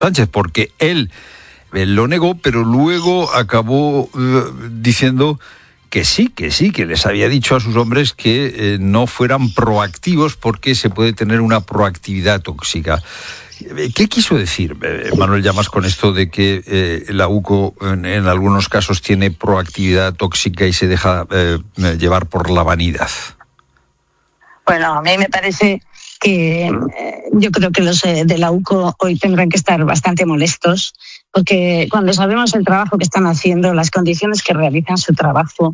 Sánchez, porque él lo negó, pero luego acabó diciendo que sí, que les había dicho a sus hombres que no fueran proactivos porque se puede tener una proactividad tóxica. ¿Qué quiso decir Manuel Llamas con esto de que la UCO en algunos casos tiene proactividad tóxica y se deja llevar por la vanidad? Bueno, a mí me parece que yo creo que los de la UCO hoy tendrán que estar bastante molestos, porque cuando sabemos el trabajo que están haciendo, las condiciones que realizan su trabajo,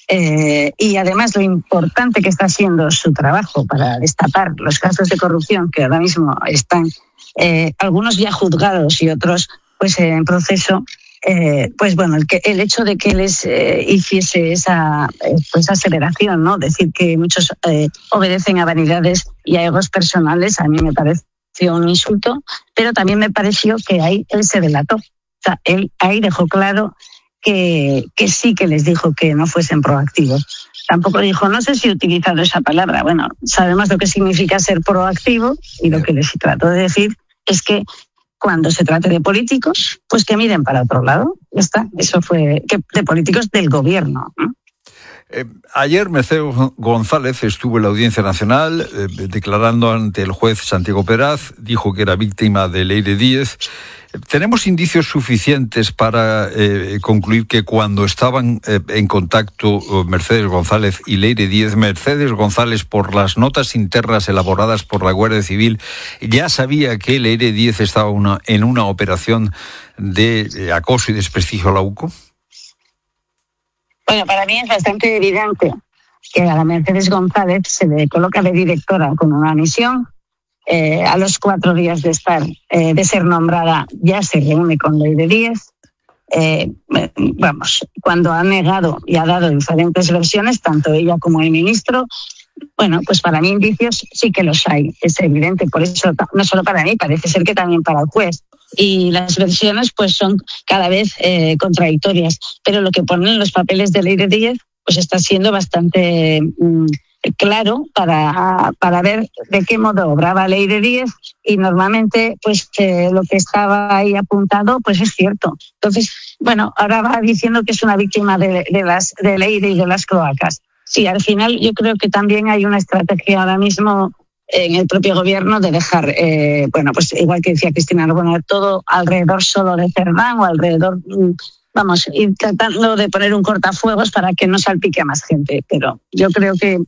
y además lo importante que está siendo su trabajo para destapar los casos de corrupción que ahora mismo están algunos ya juzgados y otros pues en proceso, pues bueno, el hecho de que les hiciese esa aseveración, ¿no? Decir que muchos obedecen a vanidades y a egos personales, a mí me pareció un insulto, pero también me pareció que ahí él se delató. O sea, él ahí dejó claro que sí que les dijo que no fuesen proactivos. Tampoco dijo, no sé si he utilizado esa palabra. Bueno, sabemos lo que significa ser proactivo y lo que les trató de decir es que cuando se trate de políticos, pues que miren para otro lado. Ya está. Eso fue de políticos del gobierno, ¿no? Ayer Mercedes González estuvo en la Audiencia Nacional declarando ante el juez Santiago Peraz, dijo que era víctima de Leire Díez. ¿Tenemos indicios suficientes para concluir que cuando estaban en contacto Mercedes González y Leire Díez, Mercedes González, por las notas internas elaboradas por la Guardia Civil, ya sabía que Leire Díez estaba en una operación de acoso y desprestigio a la UCO? Bueno, para mí es bastante evidente que a la Mercedes González se le coloca de directora con una misión. A los 4 días de ser nombrada, ya se reúne con Leire Díez. Cuando ha negado y ha dado diferentes versiones, tanto ella como el ministro, bueno, pues para mí indicios sí que los hay, es evidente. Por eso, no solo para mí, parece ser que también para el juez. Y las versiones pues son cada vez contradictorias. Pero lo que ponen en los papeles de Leire Díez pues está siendo bastante claro para ver de qué modo obraba Leire Díez, y normalmente pues lo que estaba ahí apuntado pues es cierto. Entonces, bueno, ahora va diciendo que es una víctima de Leire y de las cloacas. Sí, al final yo creo que también hay una estrategia ahora mismo en el propio gobierno de dejar, pues igual que decía Cristina, bueno, todo alrededor solo de Cerdán o alrededor, ir tratando de poner un cortafuegos para que no salpique a más gente. Pero yo creo que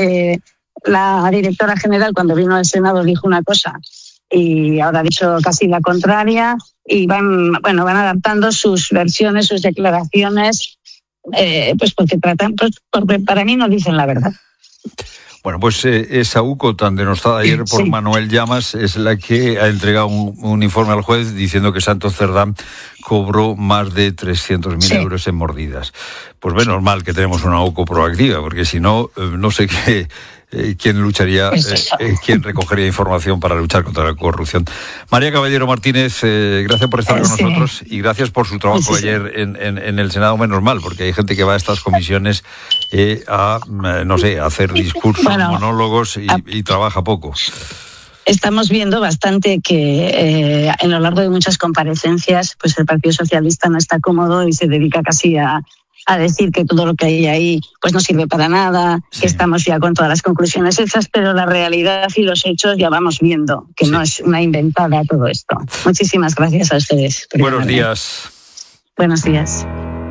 la directora general cuando vino al Senado dijo una cosa y ahora ha dicho casi la contraria, y van adaptando sus versiones, sus declaraciones, pues porque para mí no dicen la verdad. Bueno, pues esa UCO tan denostada ayer por Manuel Llamas es la que ha entregado un informe al juez diciendo que Santos Cerdán cobró más de 300.000 euros en mordidas. Pues menos mal que tenemos una UCO proactiva, porque si no, no sé quién lucharía, quién recogería información para luchar contra la corrupción. María Caballero Martínez, gracias por estar con nosotros y gracias por su trabajo ayer en el Senado. Menos mal, porque hay gente que va a estas comisiones a hacer discursos, monólogos y trabaja poco. Estamos viendo bastante que a lo largo de muchas comparecencias pues el Partido Socialista no está cómodo y se dedica casi a decir que todo lo que hay ahí pues no sirve para nada, que estamos ya con todas las conclusiones hechas, pero la realidad y los hechos ya vamos viendo que no es una inventada todo esto. Muchísimas gracias a ustedes. Buenos días. Buenos días.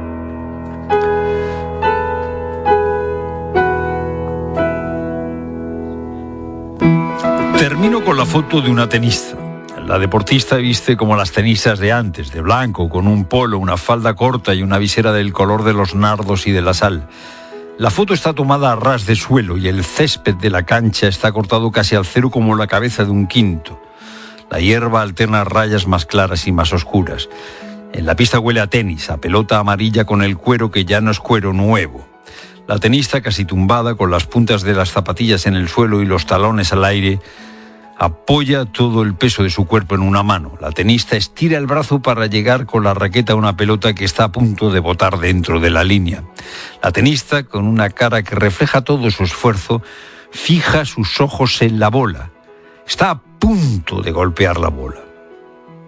Termino con la foto de una tenista. La deportista viste como las tenistas de antes, de blanco, con un polo, una falda corta y una visera del color de los nardos y de la sal. La foto está tomada a ras de suelo y el césped de la cancha está cortado casi al cero como la cabeza de un quinto. La hierba alterna rayas más claras y más oscuras. En la pista huele a tenis, a pelota amarilla con el cuero que ya no es cuero nuevo. La tenista, casi tumbada, con las puntas de las zapatillas en el suelo y los talones al aire, apoya todo el peso de su cuerpo en una mano. La tenista estira el brazo para llegar con la raqueta a una pelota que está a punto de botar dentro de la línea. La tenista, con una cara que refleja todo su esfuerzo, fija sus ojos en la bola. Está a punto de golpear la bola.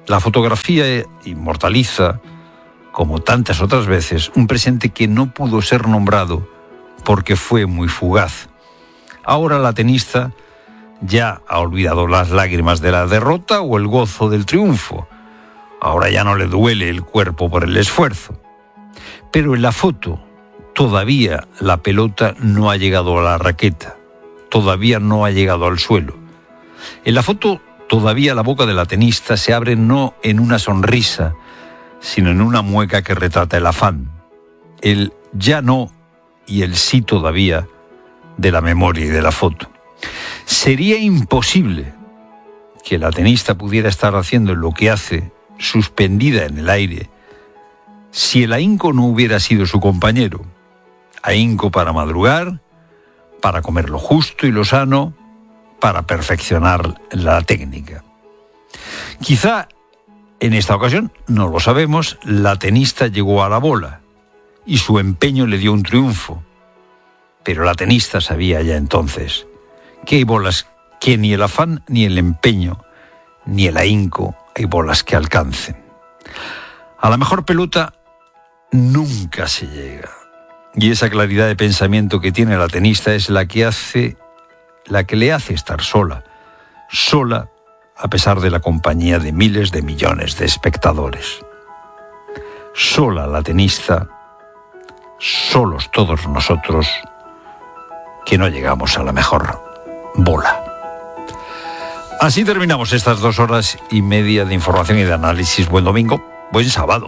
La fotografía inmortaliza, como tantas otras veces, un presente que no pudo ser nombrado porque fue muy fugaz. Ahora la tenista ya ha olvidado las lágrimas de la derrota o el gozo del triunfo. Ahora ya no le duele el cuerpo por el esfuerzo. Pero en la foto todavía la pelota no ha llegado a la raqueta, todavía no ha llegado al suelo. En la foto todavía la boca de la tenista se abre no en una sonrisa, sino en una mueca que retrata el afán, el ya no y el sí todavía de la memoria y de la foto. Sería imposible que la tenista pudiera estar haciendo lo que hace, suspendida en el aire, si el ahínco no hubiera sido su compañero. Ahínco para madrugar, para comer lo justo y lo sano, para perfeccionar la técnica. Quizá en esta ocasión, no lo sabemos, la tenista llegó a la bola y su empeño le dio un triunfo. Pero la tenista sabía ya entonces que hay bolas que ni el afán, ni el empeño, ni el ahínco hay bolas que alcancen. A la mejor pelota nunca se llega. Y esa claridad de pensamiento que tiene la tenista es la que le hace estar sola a pesar de la compañía de miles de millones de espectadores. Sola la tenista, solos todos nosotros, que no llegamos a la mejor bola. Así terminamos estas 2 horas y media de información y de análisis. Buen domingo, buen sábado.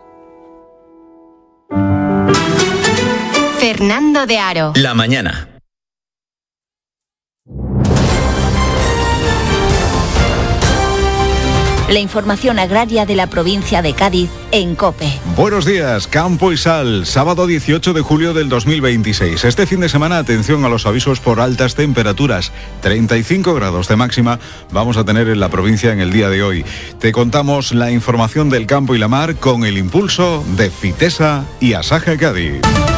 Fernando de Aro. La mañana. La información agraria de la provincia de Cádiz en COPE. Buenos días, Campo y Sal, sábado 18 de julio del 2026. Este fin de semana, atención a los avisos por altas temperaturas. 35 grados de máxima vamos a tener en la provincia en el día de hoy. Te contamos la información del campo y la mar con el impulso de Fitesa y Asaja Cádiz.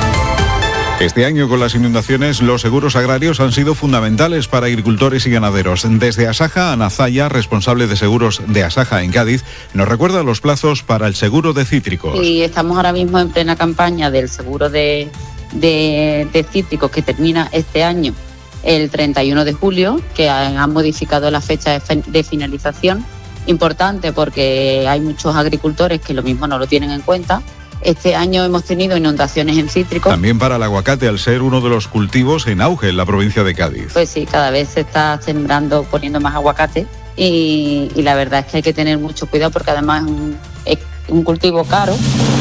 Este año, con las inundaciones, los seguros agrarios han sido fundamentales para agricultores y ganaderos. Desde Asaja, Ana Zaya, responsable de seguros de Asaja en Cádiz, nos recuerda los plazos para el seguro de cítricos. Sí, estamos ahora mismo en plena campaña del seguro de cítricos que termina este año, el 31 de julio, que han modificado la fecha de finalización. Importante porque hay muchos agricultores que lo mismo no lo tienen en cuenta. Este año hemos tenido inundaciones en cítricos. También para el aguacate, al ser uno de los cultivos en auge en la provincia de Cádiz. Pues sí, cada vez se está sembrando, poniendo más aguacate y la verdad es que hay que tener mucho cuidado porque además es un cultivo caro.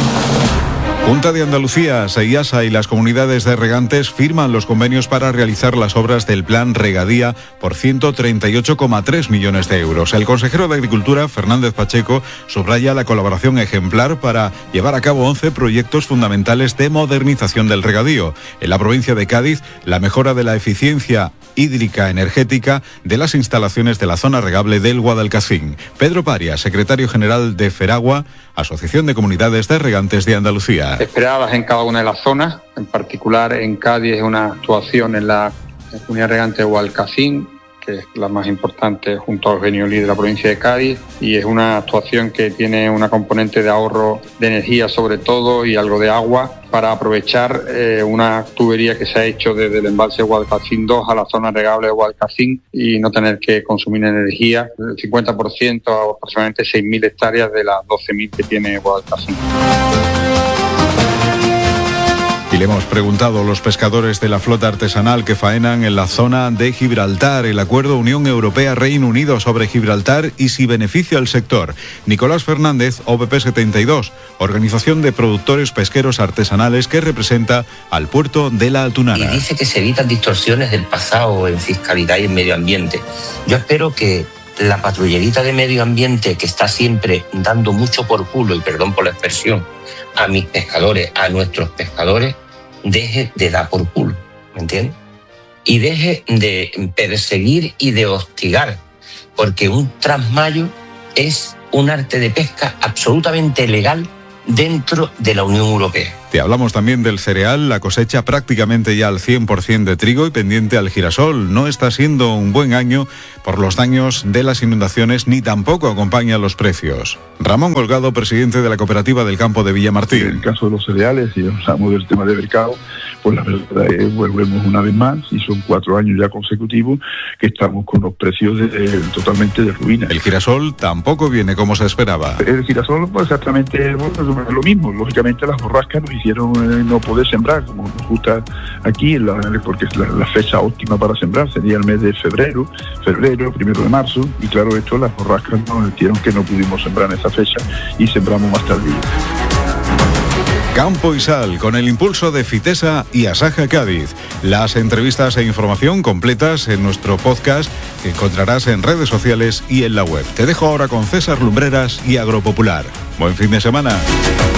Junta de Andalucía, SEIASA y las comunidades de regantes firman los convenios para realizar las obras del Plan Regadía por 138,3 millones de euros. El consejero de Agricultura, Fernández Pacheco, subraya la colaboración ejemplar para llevar a cabo 11 proyectos fundamentales de modernización del regadío. En la provincia de Cádiz, la mejora de la eficiencia hídrica energética de las instalaciones de la zona regable del Guadalcacín. Pedro Paria, secretario general de FERAGUA, Asociación de Comunidades de Regantes de Andalucía. Esperadas en cada una de las zonas, en particular en Cádiz es una actuación en la comunidad regante de Guadalcacín, que es la más importante junto a Beniolí de la provincia de Cádiz, y es una actuación que tiene una componente de ahorro de energía sobre todo y algo de agua para aprovechar una tubería que se ha hecho desde el embalse de Guadalcacín 2 a la zona regable de Guadalcacín y no tener que consumir energía, el 50% a aproximadamente 6.000 hectáreas de las 12.000 que tiene Guadalcacín. Y le hemos preguntado a los pescadores de la flota artesanal que faenan en la zona de Gibraltar el acuerdo Unión Europea-Reino Unido sobre Gibraltar y si beneficia al sector. Nicolás Fernández, OPP 72, Organización de Productores Pesqueros Artesanales que representa al puerto de La Altunara. Y dice que se evitan distorsiones del pasado en fiscalidad y en medio ambiente. Yo espero que la patrullerita de medio ambiente que está siempre dando mucho por culo, y perdón por la expresión, a mis pescadores, a nuestros pescadores, deje de dar por culo, ¿me entiendes? Y deje de perseguir y de hostigar, porque un trasmayo es un arte de pesca absolutamente legal dentro de la Unión Europea. Te hablamos también del cereal, la cosecha prácticamente ya al 100% de trigo y pendiente al girasol. No está siendo un buen año por los daños de las inundaciones ni tampoco acompaña los precios. Ramón Golgado, presidente de la cooperativa del campo de Villamartín. En el caso de los cereales, si hablamos del tema de mercado, pues la verdad es volvemos una vez más, y son 4 años ya consecutivos que estamos con los precios totalmente de ruina. El girasol tampoco viene como se esperaba. El girasol, pues exactamente lo mismo. Lógicamente las borrascas nos hicieron no poder sembrar, como nos gusta aquí, porque la fecha óptima para sembrar sería el mes de febrero, 1 de marzo, y claro, las borrascas nos hicieron que no pudimos sembrar en esa fecha y sembramos más tardío. Campo y Sal, con el impulso de Fitesa y Asaja Cádiz. Las entrevistas e información completas en nuestro podcast que encontrarás en redes sociales y en la web. Te dejo ahora con César Lumbreras y Agropopular. Buen fin de semana.